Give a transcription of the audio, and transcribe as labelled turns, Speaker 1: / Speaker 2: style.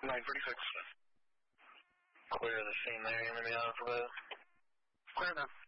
Speaker 1: 946.
Speaker 2: Clear the scene there, you may be on for that.
Speaker 3: Clear enough.